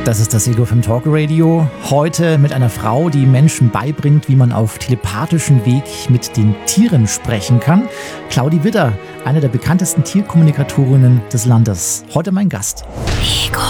Das ist das Ego FM Talk Radio. Heute mit einer Frau, die Menschen beibringt, wie man auf telepathischem Weg mit den Tieren sprechen kann. Claudi Widder, eine der bekanntesten Tierkommunikatorinnen des Landes. Heute mein Gast. Ego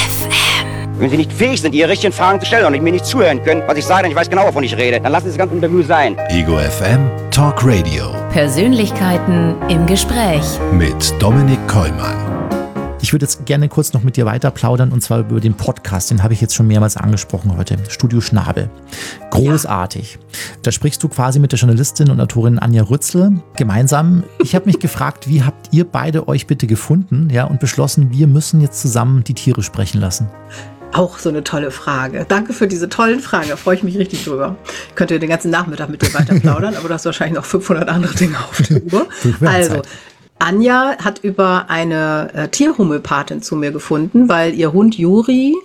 FM. Wenn Sie nicht fähig sind, Ihre richtigen Fragen zu stellen und mir nicht zuhören können, was ich sage, denn ich weiß genau, wovon ich rede, dann lassen Sie das ganze Interview sein. Ego FM Talk Radio. Persönlichkeiten im Gespräch. Mit Dominik Kollmann. Ich würde jetzt gerne kurz noch mit dir weiter plaudern, und zwar über den Podcast. Den habe ich jetzt schon mehrmals angesprochen heute. Studio Schnabel. Großartig. Da sprichst du quasi mit der Journalistin und Autorin Anja Rützel gemeinsam. Ich habe mich gefragt, wie habt ihr beide euch bitte gefunden, ja, und beschlossen, wir müssen jetzt zusammen die Tiere sprechen lassen? Auch so eine tolle Frage. Danke für diese tollen Fragen, da freue ich mich richtig drüber. Ich könnte den ganzen Nachmittag mit dir weiter plaudern, aber du hast wahrscheinlich noch 500 andere Dinge auf der Uhr. Also, Anja hat über eine Tierhomöopathin zu mir gefunden, weil ihr Hund Juri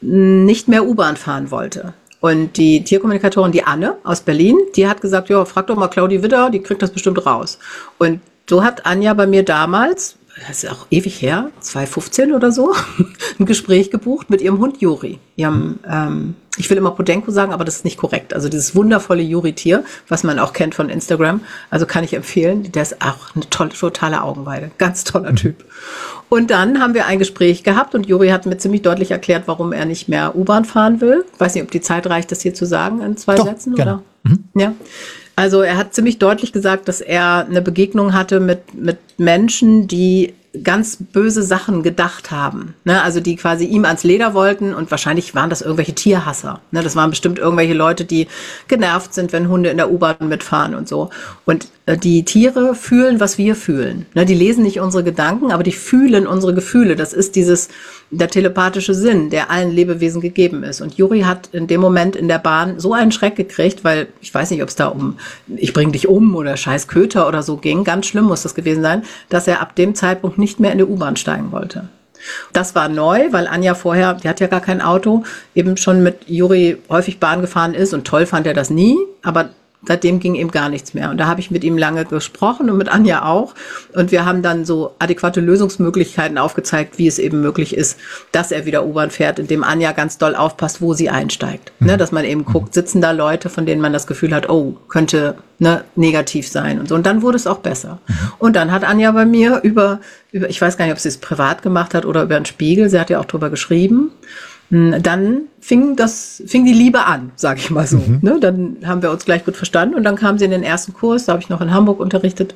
nicht mehr U-Bahn fahren wollte. Und die Tierkommunikatorin, die Anne aus Berlin, die hat gesagt, ja, frag doch mal Claudi Widder, die kriegt das bestimmt raus. Und so hat Anja bei mir damals, das ist auch ewig her, 2015 oder so, ein Gespräch gebucht mit ihrem Hund Juri. Ich will immer Podenco sagen, aber das ist nicht korrekt. Also dieses wundervolle Juri-Tier, was man auch kennt von Instagram, also kann ich empfehlen. Der ist auch eine totale Augenweide. Ganz toller Typ. Und dann haben wir ein Gespräch gehabt und Juri hat mir ziemlich deutlich erklärt, warum er nicht mehr U-Bahn fahren will. Ich weiß nicht, ob die Zeit reicht, das hier zu sagen in 2 Sätzen. Gerne. Oder? Ja. Also er hat ziemlich deutlich gesagt, dass er eine Begegnung hatte mit Menschen, die ganz böse Sachen gedacht haben, ne? Also die quasi ihm ans Leder wollten, und wahrscheinlich waren das irgendwelche Tierhasser, ne? Das waren bestimmt irgendwelche Leute, die genervt sind, wenn Hunde in der U-Bahn mitfahren und so. Und die Tiere fühlen, was wir fühlen, ne? Die lesen nicht unsere Gedanken, aber die fühlen unsere Gefühle. Das ist der telepathische Sinn, der allen Lebewesen gegeben ist. Und Juri hat in dem Moment in der Bahn so einen Schreck gekriegt, weil ich weiß nicht, ob es da um ich bring dich um oder scheiß Köter oder so ging, ganz schlimm muss das gewesen sein, dass er ab dem Zeitpunkt nicht mehr in die U-Bahn steigen wollte. Das war neu, weil Anja vorher, die hat ja gar kein Auto, eben schon mit Juri häufig Bahn gefahren ist, und toll fand er das nie, aber seitdem ging ihm gar nichts mehr. Und da habe ich mit ihm lange gesprochen und mit Anja auch. Und wir haben dann so adäquate Lösungsmöglichkeiten aufgezeigt, wie es eben möglich ist, dass er wieder U-Bahn fährt, indem Anja ganz doll aufpasst, wo sie einsteigt. Ne, dass man eben guckt, sitzen da Leute, von denen man das Gefühl hat, oh, könnte negativ sein und so. Und dann wurde es auch besser. Und dann hat Anja bei mir über ich weiß gar nicht, ob sie es privat gemacht hat oder über einen Spiegel, sie hat ja auch drüber geschrieben, dann fing die Liebe an, sage ich mal so. Ne? Dann haben wir uns gleich gut verstanden und dann kam sie in den ersten Kurs, da habe ich noch in Hamburg unterrichtet.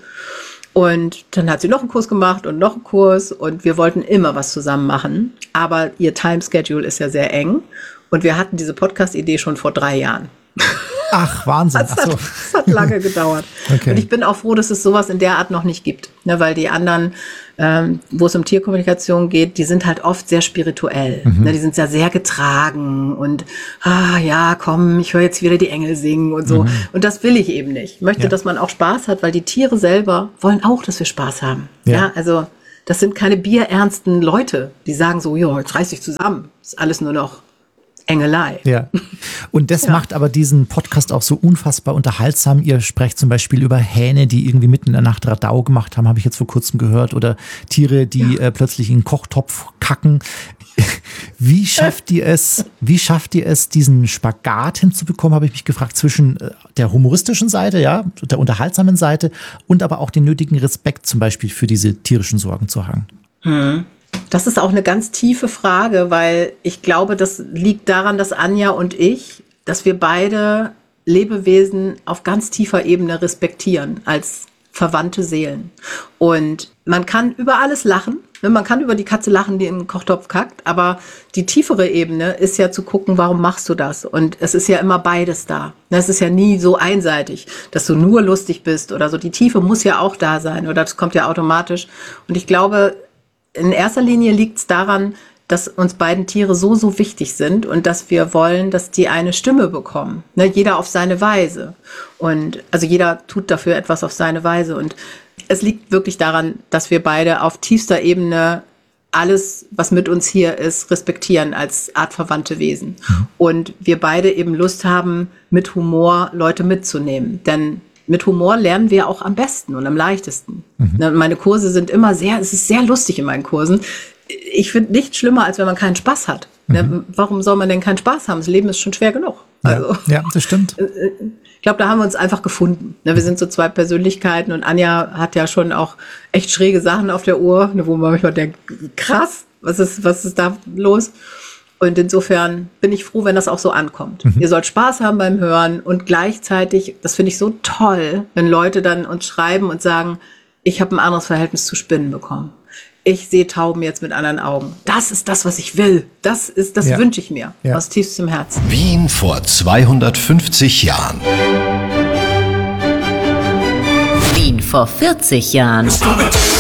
Und dann hat sie noch einen Kurs gemacht und noch einen Kurs und wir wollten immer was zusammen machen. Aber ihr Timeschedule ist ja sehr eng und wir hatten diese Podcast-Idee schon vor 3 Jahren. Ach, Wahnsinn. Das hat lange gedauert. Okay. Und ich bin auch froh, dass es sowas in der Art noch nicht gibt. Ne, weil die anderen, wo es um Tierkommunikation geht, die sind halt oft sehr spirituell. Ne, die sind ja sehr getragen und ja, komm, ich höre jetzt wieder die Engel singen und so. Und das will ich eben nicht. Ich möchte, dass man auch Spaß hat, weil die Tiere selber wollen auch, dass wir Spaß haben. Ja, also das sind keine bierernsten Leute, die sagen so, ja, jetzt reiß dich zusammen. Ist alles nur noch Engelei. Ja. Und das macht aber diesen Podcast auch so unfassbar unterhaltsam. Ihr sprecht zum Beispiel über Hähne, die irgendwie mitten in der Nacht Radau gemacht haben, habe ich jetzt vor kurzem gehört, oder Tiere, die plötzlich in einen Kochtopf kacken. Wie schafft ihr es, diesen Spagat hinzubekommen, habe ich mich gefragt, zwischen der humoristischen Seite, ja, der unterhaltsamen Seite und aber auch den nötigen Respekt zum Beispiel für diese tierischen Sorgen zu haben? Das ist auch eine ganz tiefe Frage, weil ich glaube, das liegt daran, dass Anja und ich, dass wir beide Lebewesen auf ganz tiefer Ebene respektieren als verwandte Seelen. Und man kann über alles lachen, man kann über die Katze lachen, die in den Kochtopf kackt, aber die tiefere Ebene ist ja zu gucken, warum machst du das? Und es ist ja immer beides da. Es ist ja nie so einseitig, dass du nur lustig bist oder so. Die Tiefe muss ja auch da sein oder das kommt ja automatisch. Und ich glaube, in erster Linie liegt es daran, dass uns beiden Tiere so wichtig sind und dass wir wollen, dass die eine Stimme bekommen. Ne, jeder auf seine Weise. Und also jeder tut dafür etwas auf seine Weise. Und es liegt wirklich daran, dass wir beide auf tiefster Ebene alles, was mit uns hier ist, respektieren als artverwandte Wesen. Und wir beide eben Lust haben, mit Humor Leute mitzunehmen. Denn mit Humor lernen wir auch am besten und am leichtesten. Meine Kurse sind immer es ist sehr lustig in meinen Kursen. Ich finde nichts schlimmer, als wenn man keinen Spaß hat. Ne? Warum soll man denn keinen Spaß haben? Das Leben ist schon schwer genug. Also, ja, das stimmt. ich glaube, da haben wir uns einfach gefunden. Ne? Wir sind so zwei Persönlichkeiten und Anja hat ja schon auch echt schräge Sachen auf der Uhr, ne, wo man manchmal denkt, krass, was ist da los? Und insofern bin ich froh, wenn das auch so ankommt. Ihr sollt Spaß haben beim Hören und gleichzeitig, das finde ich so toll, wenn Leute dann uns schreiben und sagen, ich habe ein anderes Verhältnis zu Spinnen bekommen. Ich sehe Tauben jetzt mit anderen Augen. Das ist das, was ich will. Das wünsche ich mir aus tiefstem Herzen. Wien vor 250 Jahren. Wien vor 40 Jahren.